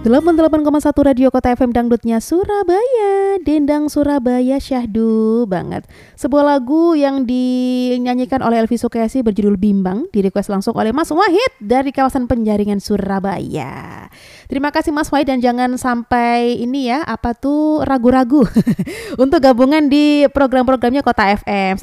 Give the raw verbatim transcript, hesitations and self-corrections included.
delapan puluh delapan koma satu Radio Kota F M Dangdutnya Surabaya, Dendang Surabaya syahdu banget. Sebuah lagu yang dinyanyikan oleh Elvi Sukaisi berjudul Bimbang, di request langsung oleh Mas Wahid dari kawasan Penjaringan Surabaya. Terima kasih Mas Wahid, dan jangan sampai ini ya, apa tuh ragu-ragu untuk gabungan di program-programnya Kota F M.